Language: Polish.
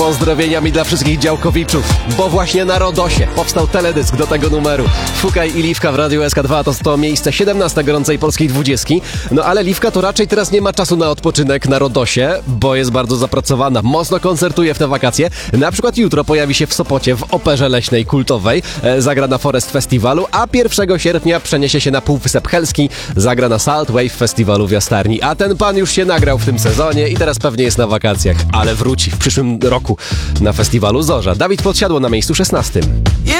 pozdrowieniami dla wszystkich działkowiczów, bo właśnie na Rodosie powstał teledysk do tego numeru. Fukaj i Liwka w Radiu SK2 to miejsce 17 gorącej polskiej 20. No ale Liwka to raczej teraz nie ma czasu na odpoczynek na Rodosie, bo jest bardzo zapracowana. Mocno koncertuje w te wakacje. Na przykład jutro pojawi się w Sopocie w Operze Leśnej Kultowej. Zagra na Forest Festiwalu, a 1 sierpnia przeniesie się na Półwysep Helski. Zagra na Salt Wave Festiwalu w Jastarni. A ten pan już się nagrał w tym sezonie i teraz pewnie jest na wakacjach. Ale wróci w przyszłym roku na festiwalu Zorza. Dawid Podsiadło na miejscu 16.